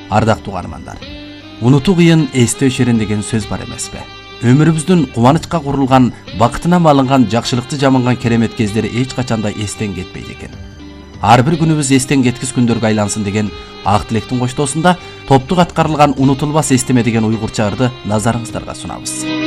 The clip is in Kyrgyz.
Ардактуу каармандар, унутуу кыйын, эстөө шерин деген сөз бар эмеспи? Өмүрүбүздүн кубанычка курулган, бакытынан алынган, жакшылыкты жаманган керемет кездери эч качанда эстен кетпейт экен. Ар бир күнүбүз эстен кеткис күндөргө айлансын деген ак тилектин коштоосунда топтук аткарылган унутулбас эстеме деген уйгурча ырды назарыңыздарга сунабыз.